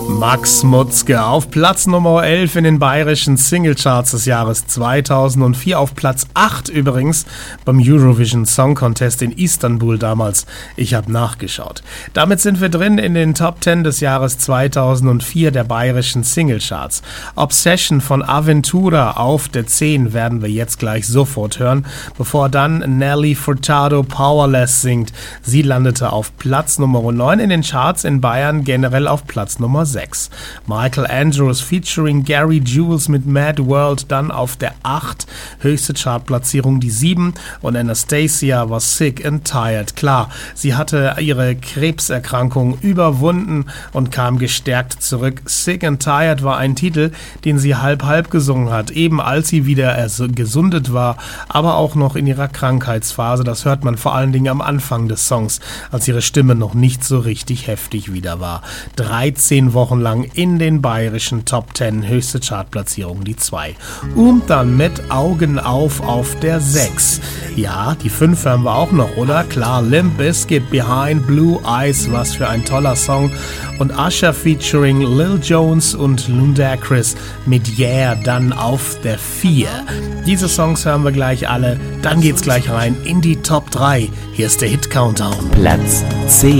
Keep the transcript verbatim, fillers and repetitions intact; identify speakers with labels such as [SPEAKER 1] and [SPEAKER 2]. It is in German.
[SPEAKER 1] Max Mutzke auf Platz Nummer elf in den bayerischen Singlecharts des Jahres zweitausendvier, auf Platz acht übrigens beim Eurovision Song Contest in Istanbul damals. Ich habe nachgeschaut. Damit sind wir drin in den Top zehn des Jahres zweitausendvier der bayerischen Singlecharts. Obsession von Aventura auf der zehn werden wir jetzt gleich sofort hören, bevor dann Nelly Furtado Powerless singt. Sie landete auf Platz Nummer neun in den Charts in Bayern, generell auf Platz Nummer sechs. Michael Andrews featuring Gary Jules mit Mad World dann auf der acht, höchste Chartplatzierung die sieben, und Anastacia war Sick and Tired. Klar, sie hatte ihre Krebserkrankung überwunden und kam gestärkt zurück. Sick and Tired war ein Titel, den sie halb-halb gesungen hat, eben als sie wieder gesundet war, aber auch noch in ihrer Krankheitsphase. Das hört man vor allen Dingen am Anfang des Songs, als ihre Stimme noch nicht so richtig heftig wieder war. dreizehn Wochen lang in den bayerischen Top zehn, höchste Chartplatzierung die zwei. Und dann mit Augen auf auf der sechs. Ja, die fünf hören wir auch noch, oder? Klar, Limp Bizkit, Behind Blue Eyes, was für ein toller Song. Und Usher featuring Lil Jones und Ludacris mit Yeah dann auf der vier. Diese Songs hören wir gleich alle, dann geht's gleich rein in die Top drei. Hier ist der Hit Countdown.
[SPEAKER 2] Platz zehn.